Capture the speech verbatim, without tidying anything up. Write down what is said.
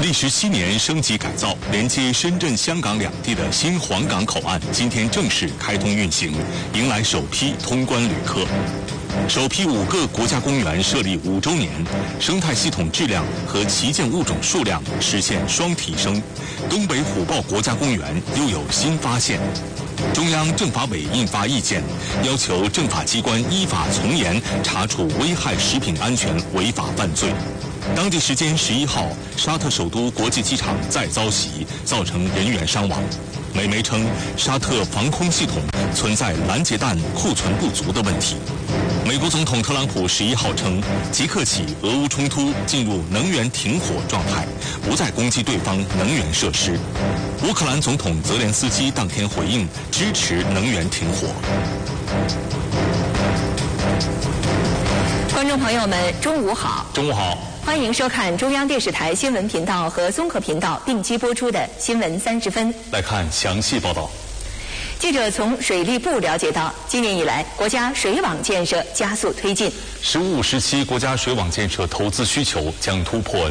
历时七年升级改造，连接深圳、香港两地的新皇岗口岸今天正式开通运行，迎来首批通关旅客。首批五个国家公园设立五周年，生态系统质量和旗舰物种数量实现双提升。东北虎豹国家公园又有新发现。中央政法委印发意见，要求政法机关依法从严查处危害食品安全违法犯罪。当地时间十一号，沙特首都国际机场再遭袭，造成人员伤亡。美媒称，沙特防空系统存在拦截弹库存不足的问题。美国总统特朗普十一号称，即刻起俄乌冲突进入能源停火状态，不再攻击对方能源设施。乌克兰总统泽连斯基当天回应，支持能源停火。 观众朋友们，中午好！ 中午好！ 欢迎收看中央电视台新闻频道和综合频道定期播出的《新闻三十分》。 来看详细报道。 记者从水利部了解到，今年以来，国家水网建设加速推进。 十五五时期，国家水网建设投资需求将突破